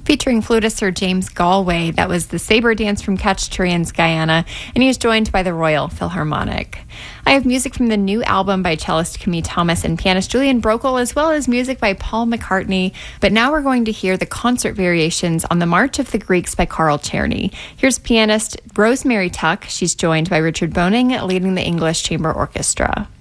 featuring flutist Sir James Galway. That was the Sabre Dance from Cacciatorians, Guyana, and he was joined by the Royal Philharmonic. I have music from the new album by cellist Camille Thomas and pianist Julian Brokel, as well as music by Paul McCartney. But now we're going to hear the concert variations on the March of the Greeks by Carl Czerny. Here's pianist Rosemary Tuck. She's joined by Richard Boning, leading the English Chamber Orchestra.